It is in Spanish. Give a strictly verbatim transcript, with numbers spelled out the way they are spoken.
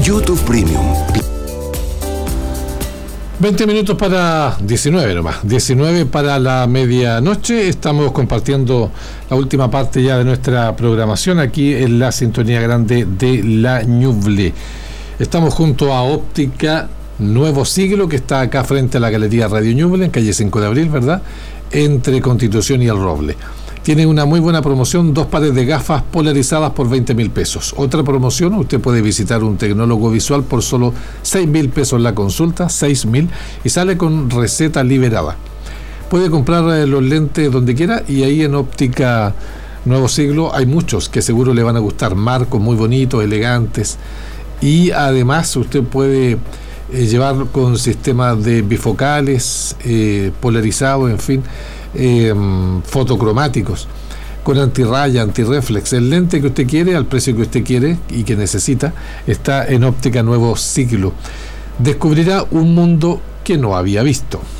YouTube Premium. veinte minutos para diecinueve nomás, diecinueve para la medianoche. Estamos compartiendo la última parte ya de nuestra programación aquí en la sintonía grande de La Ñuble. Estamos junto a Óptica Nuevo Siglo, que está acá frente a la Galería Radio Ñuble, en calle cinco de abril, ¿verdad? Entre Constitución y El Roble. Tiene una muy buena promoción, dos pares de gafas polarizadas por veinte mil pesos. Otra promoción, usted puede visitar un tecnólogo visual por solo seis mil pesos la consulta, seis mil, y sale con receta liberada. Puede comprar los lentes donde quiera, y ahí en Óptica Nuevo Siglo hay muchos que seguro le van a gustar, marcos muy bonitos, elegantes, y además usted puede eh, llevar con sistemas de bifocales, eh, polarizados, en fin, Eh, fotocromáticos, con antirraya, antirreflex. El lente que usted quiere, al precio que usted quiere y que necesita, está en Óptica Nuevo Siglo. Descubrirá un mundo que no había visto.